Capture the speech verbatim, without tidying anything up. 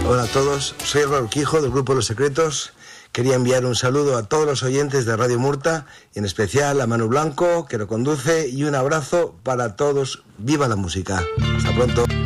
Hola a todos, soy Raúl Quijo del Grupo Los Secretos. Quería enviar un saludo a todos los oyentes de Radio Murta y en especial a Manu Blanco, que lo conduce, y un abrazo para todos. ¡Viva la música! Hasta pronto.